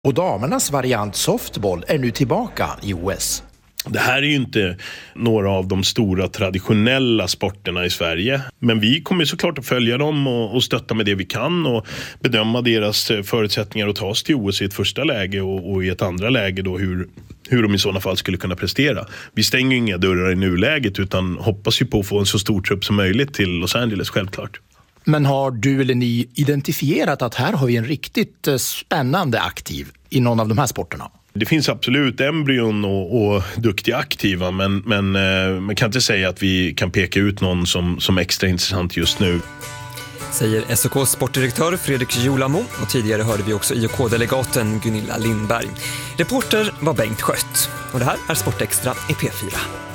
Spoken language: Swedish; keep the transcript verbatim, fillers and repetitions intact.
Och damernas variant softball är nu tillbaka i O S. Det här är ju inte några av de stora traditionella sporterna i Sverige. Men vi kommer såklart att följa dem och, och stötta med det vi kan och bedöma deras förutsättningar att ta oss till O S i ett första läge och, och i ett andra läge då hur, hur de i sådana fall skulle kunna prestera. Vi stänger inga dörrar i nuläget utan hoppas ju på att få en så stor trupp som möjligt till Los Angeles, självklart. Men har du eller ni identifierat att här har vi en riktigt spännande aktiv i någon av de här sporterna? Det finns absolut embryon och, och duktiga aktiva, men, men eh, man kan inte säga att vi kan peka ut någon som, som extra intressant just nu. Säger S O K:s sportdirektör Fredrik Julamo, och tidigare hörde vi också I O K-delegaten Gunilla Lindberg. Reporter var Bengt Skött, och det här är Sportextra i P fyra.